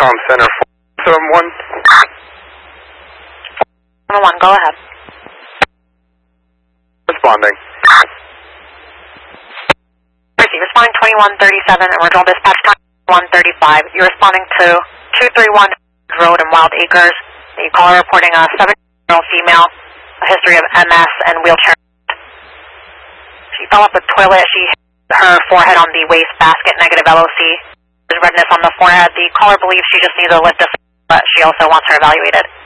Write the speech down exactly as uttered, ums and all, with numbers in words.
Com Center four seven one. one, go ahead. Responding. Receive, responding twenty-one thirty-seven, original dispatch time one thirty-five. You're responding to two three one Road in Wild Acres. The caller reporting a seventeen-year-old female, a history of M S and wheelchair. She fell off the toilet. She hit her forehead on the waste basket, negative L O C. There's redness on the forehead. The caller believes she just needs a lift, but she also wants her evaluated.